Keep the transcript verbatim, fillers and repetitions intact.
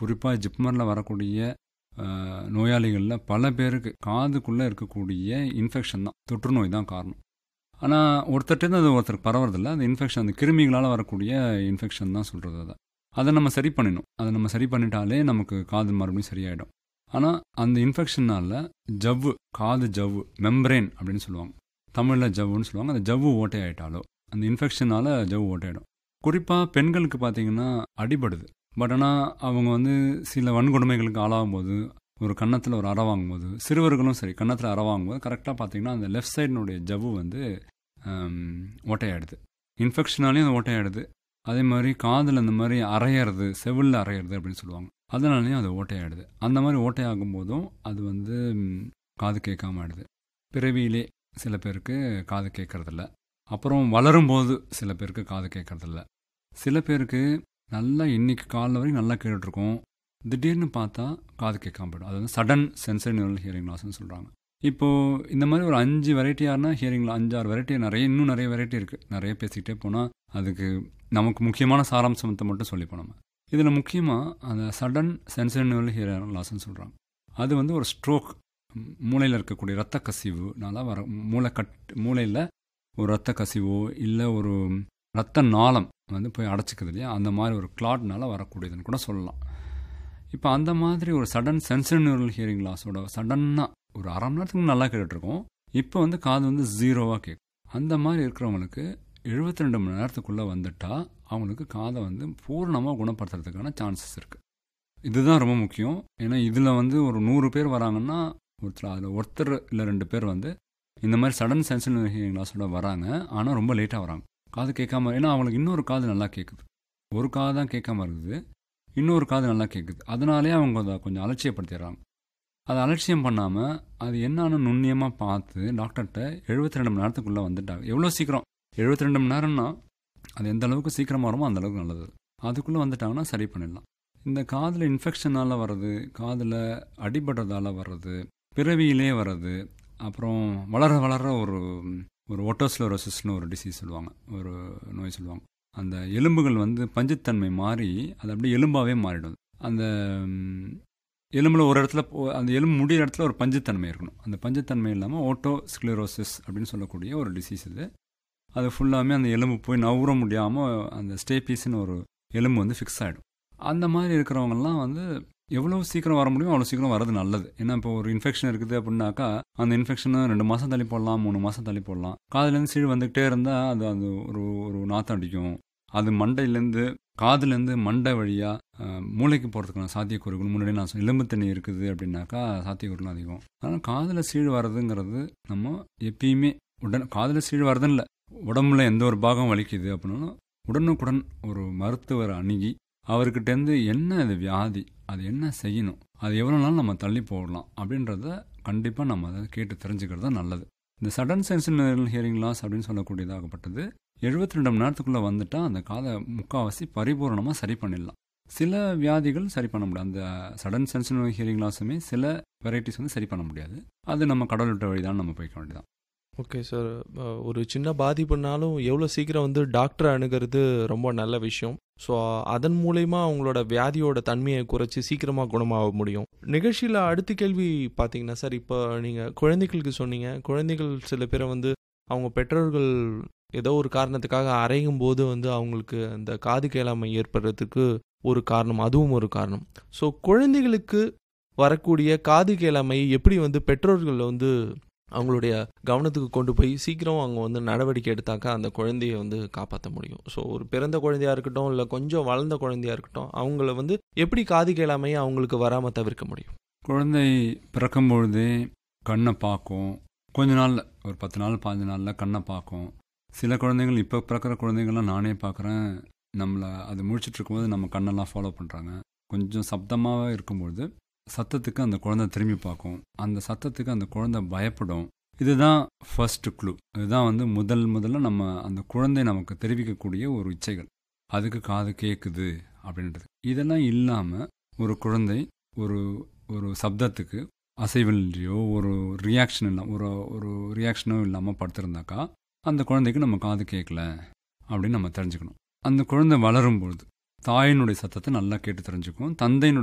குறிப்பாக ஜிப்மரில் வரக்கூடிய அஹ், நோயாளிகளில் பல பேருக்கு காதுக்குள்ளே இருக்கக்கூடிய இன்ஃபெக்ஷன் தான், தொற்று நோய் தான் காரணம். ஆனால் ஒருத்தர்கிட்ட அது ஒருத்தருக்கு பரவறதில்ல. அந்த இன்ஃபெக்ஷன் அந்த கிருமிகளால் வரக்கூடிய இன்ஃபெக்ஷன் தான் சொல்கிறது. அதை அதை நம்ம சரி பண்ணிடணும். அதை நம்ம சரி பண்ணிட்டாலே நமக்கு காது மறுபடியும் சரியாயிடும். ஆனால் அந்த இன்ஃபெக்ஷனால் ஜவ்வு, காது ஜவ்வு, மெம்பரேன் அப்படின்னு சொல்லுவாங்க, தமிழில் ஜவ்வுன்னு சொல்லுவாங்க, அந்த ஜவ்வு ஓட்டை ஆகிட்டாலோ அந்த இன்ஃபெக்ஷனால் ஜவ்வு ஓட்டையாயிடும். குறிப்பாக பெண்களுக்கு பார்த்திங்கன்னா அடிபடுது. பட் ஆனால் அவங்க வந்து சில வன்கொடுமைகளுக்கு ஆளாகும் போது, ஒரு கன்னத்தில் ஒரு அறை வாங்கும்போது, சிறுவர்களும் சரி கன்னத்தில் அறை வாங்கும்போது கரெக்டாக பார்த்திங்கன்னா அந்த லெஃப்ட் சைடினுடைய ஜவ்வு வந்து ஓட்டையாயிடுது. இன்ஃபெக்ஷனாலேயும் அது ஓட்டையாயிடுது. அதே மாதிரி காதில் இந்த மாதிரி அரையிறது, செவிலில் அரையிறது அப்படின்னு சொல்லுவாங்க, அதனாலேயும் அது ஓட்டையாயிடுது. அந்த மாதிரி ஓட்டையாகும் போதும் அது வந்து ம், காது கேட்காம ஆயிடுது. பிறவியிலே சில பேருக்கு காது கேட்கறதில்ல. அப்புறம் வளரும்போது சில பேருக்கு காது கேட்கறதில்ல. சில பேருக்கு நல்லா இன்னைக்கு காலைல வரைக்கும் நல்லா கேட்டுட்ருக்கோம், திடீர்னு பார்த்தா காது கேட்காம போயிடும். அது வந்து சடன் சென்சரி நியூரல் ஹியரிங் லாஸ்ன்னு சொல்கிறாங்க. இப்போது இந்த மாதிரி ஒரு அஞ்சு வெரைட்டியானா ஹியரிங்கில் அஞ்சாறு வெரைட்டி, நிறைய இன்னும் நிறைய வெரைட்டி இருக்குது. நிறைய பேசிக்கிட்டே போனால் அதுக்கு நமக்கு முக்கியமான சாராம்சத்தை மட்டும் சொல்லிப்போம் நம்ம. இதில் முக்கியமாக அந்த சடன் சென்சரி நியூரல் ஹியரிங் லாஸ்ன்னு சொல்கிறாங்க. அது வந்து ஒரு ஸ்ட்ரோக், மூளையில் இருக்கக்கூடிய இரத்த கசிவுனால வர, மூளை கட் மூளையில் ஒரு இரத்த கசிவோ இல்லை ஒரு இரத்த நாளம் வந்து போய் அடைச்சிக்குது இல்லையா, அந்த மாதிரி ஒரு கிளாட்னால வரக்கூடியதுன்னு கூட சொல்லலாம். இப்போ அந்த மாதிரி ஒரு சடன் சென்சரி நியூரல் ஹியரிங் லாஸோட சடன்னாக ஒரு அரை மணி நேரத்துக்கு நல்லா கேட்டுட்ருக்கோம், இப்போ வந்து காது வந்து ஜீரோவாக கேட்கும். அந்த மாதிரி இருக்கிறவங்களுக்கு எழுபத்தி ரெண்டு மணி நேரத்துக்குள்ளே வந்துட்டால் அவங்களுக்கு காதை வந்து பூர்ணமாக குணப்படுத்துறதுக்கான சான்சஸ் இருக்குது. இதுதான் ரொம்ப முக்கியம். ஏன்னா இதில் வந்து ஒரு நூறு பேர் வராங்கன்னா ஒருத்தர் அதில் ஒருத்தர் இல்லை ரெண்டு பேர் வந்து இந்த மாதிரி சடன் சென்சரி ஹியரிங் லாஸோட வராங்க. ஆனால் ரொம்ப லேட்டாக வராங்க, காது கேட்காம. ஏன்னா அவங்களுக்கு இன்னொரு காது நல்லா கேட்குது, ஒரு காது தான் கேட்காம இருக்குது, இன்னொரு காது நல்லா கேட்குது. அதனாலே அவங்க அதை கொஞ்சம் அலட்சியப்படுத்திடுறாங்க. அதை அலட்சியம் பண்ணாமல் அது என்னன்னு நுண்ணியமாக பார்த்து டாக்டர்கிட்ட எழுபத்தி ரெண்டு மணி நேரத்துக்குள்ளே வந்துட்டாங்க. எவ்வளோ சீக்கிரம், எழுபத்தி ரெண்டு மணி நேரம்னா அது எந்த அளவுக்கு சீக்கிரமாக வருமோ அந்த அளவுக்கு நல்லது. அதுக்குள்ளே வந்துட்டாங்கன்னா சரி பண்ணிடலாம். இந்த காதில் இன்ஃபெக்ஷனால் வர்றது, காதில் அடிபடுறதால வர்றது, பிறவியிலே வர்றது, அப்புறம் வளர வளர ஒரு ஒரு ஓட்டோஸ்லோரோசிஸ்னு ஒரு டிசீஸ் சொல்லுவாங்க, ஒரு நோய் சொல்லுவாங்க. அந்த எலும்புகள் வந்து பஞ்சுத்தன்மை மாறி அது அப்படியே எலும்பாகவே மாறிடும். அந்த ம், எலும்பில் ஒரு இடத்துல போ- அந்த எலும்பு முடிகிற இடத்துல ஒரு பஞ்சுத்தன்மை இருக்கணும். அந்த பஞ்சுத்தன்மை இல்லாமல் ஓட்டோஸ்க்ளரோசிஸ் அப்படின்னு சொல்லக்கூடிய ஒரு டிசீஸ் இது. அது ஃபுல்லாமே அந்த எலும்பு போய் நவுற முடியாமல் அந்த ஸ்டேபீஸ்னு ஒரு எலும்பு வந்து ஃபிக்ஸ் ஆகிடும். அந்த மாதிரி இருக்கிறவங்கலாம் வந்து எவ்வளோ சீக்கிரம் வர முடியும் அவ்வளோ சீக்கிரம் வரது நல்லது. ஏன்னா இப்போ ஒரு இன்ஃபெக்ஷன் இருக்குது அப்படின்னாக்கா அந்த இன்ஃபெக்ஷனை ரெண்டு மாதம் தள்ளி போடலாம், மூணு மாதம் தள்ளி போடலாம். காதுலேருந்து சீழ் வந்துக்கிட்டே இருந்தால் அது அது ஒரு ஒரு நாற்றம் அடிக்கும். அது மண்டையிலேருந்து காதுலேருந்து மண்டை வழியாக மூளைக்கு போகிறதுக்கான சாத்தியக்கூறுகள் முன்னாடி நான் சொன்ன எலும்பு தண்ணி இருக்குது அப்படின்னாக்கா சாத்தியக்கூறுகள் அதிகம். அதனால் காதில் சீழ் வர்றதுங்கிறது நம்ம எப்பயுமே உடனே காதில் சீழ் வர்றதுன்னு இல்லை, உடம்புல எந்த ஒரு பாகம் வலிக்குது அப்படின்னாலும் உடனுக்குடன் ஒரு மருத்துவர் அணுகி அவர்கிட்டேருந்து என்ன இது வியாதி, அது என்ன செய்யணும், அது எவ்வளோ நாள் நம்ம தள்ளி போடலாம் அப்படின்றத கண்டிப்பாக நம்ம அதை கேட்டு தெரிஞ்சுக்கிறது தான் நல்லது. இந்த சடன் சென்சரி ஹியரிங் லாஸ் அப்படின்னு சொல்லக்கூடியதாகப்பட்டது எழுபத்தி ரெண்டு மணி நேரத்துக்குள்ளே வந்துட்டால் அந்த காதை முக்கால்வாசி பரிபூர்ணமாக சரி பண்ணிடலாம். சில வியாதிகள் சரி பண்ண முடியாது. அந்த சடன் சென்சரி ஹியரிங் லாஸுமே சில வெரைட்டிஸ் வந்து சரி பண்ண முடியாது. அது நம்ம கடவுள் விட்ட வழி தான், நம்ம போய்க்க வேண்டியதான். ஓகே சார், ஒரு சின்ன பாதிப்புனாலும் எவ்வளோ சீக்கிரம் வந்து டாக்டரை அணுகிறது ரொம்ப நல்ல விஷயம். ஸோ அதன் மூலயமா அவங்களோட வியாதியோட தன்மையை குறைச்சி சீக்கிரமாக குணமாக முடியும். நிகழ்ச்சியில் அடுத்த கேள்வி பார்த்தீங்கன்னா சார், இப்போ நீங்கள் குழந்தைகளுக்கு சொன்னீங்க, குழந்தைகள் சில பேரை வந்து அவங்க பெற்றோர்கள் ஏதோ ஒரு காரணத்துக்காக அறையும் போது வந்து அவங்களுக்கு அந்த காது கேளாமை ஏற்படுறதுக்கு ஒரு காரணம், அதுவும் ஒரு காரணம். ஸோ குழந்தைகளுக்கு வரக்கூடிய காது கேளாமை எப்படி வந்து பெற்றோர்கள் வந்து அவங்களுடைய கவனத்துக்கு கொண்டு போய் சீக்கிரம் அவங்க வந்து நடவடிக்கை எடுத்தாக்கா அந்த குழந்தைய வந்து காப்பாற்ற முடியும். ஸோ ஒரு பிறந்த குழந்தையா இருக்கட்டும் இல்லை கொஞ்சம் வளர்ந்த குழந்தையா இருக்கட்டும், அவங்கள வந்து எப்படி காது கேளாமையை அவங்களுக்கு வராமல் தவிர்க்க முடியும்? குழந்தை பிறக்கும் பொழுதே கண்ணை பார்க்கும். கொஞ்ச நாளில் ஒரு பத்து நாள் பாஞ்சு நாளில் கண்ணை பார்க்கும். சில குழந்தைகள் இப்போ பிறக்கிற குழந்தைங்கள்லாம் நானே பார்க்குறேன், நம்மளை அது முழிச்சிட்டு இருக்கும்போது நம்ம கண்ணெல்லாம் ஃபாலோ பண்ணுறாங்க. கொஞ்சம் சப்தமாக இருக்கும்பொழுது சத்தத்துக்கு அந்த குழந்தை திரும்பி பார்க்கும். அந்த சத்தத்துக்கு அந்த குழந்தை பயப்படும். இதுதான் ஃபர்ஸ்ட் க்ளூ. இதுதான் வந்து முதல் முதல்ல நம்ம அந்த குழந்தை நமக்கு தெரிவிக்கக்கூடிய ஒரு இச்சைகள். அதுக்கு காது கேட்குது அப்படின்றது. இதெல்லாம் இல்லாமல் ஒரு குழந்தை ஒரு ஒரு சப்தத்துக்கு அசைவில்லையோ ஒரு ரியாக்ஷன் இல்லாமல் ஒரு ஒரு ரியாக்ஷனோ இல்லாமல் படுத்திருந்தாக்கா அந்த குழந்தைக்கு நம்ம காது கேட்கல அப்படின்னு நம்ம தெரிஞ்சுக்கணும். அந்த குழந்தை வளரும் பொழுது தாயினுடைய சத்தத்தை நல்லா கேட்டு தெரிஞ்சுக்கும், தந்தையினுடைய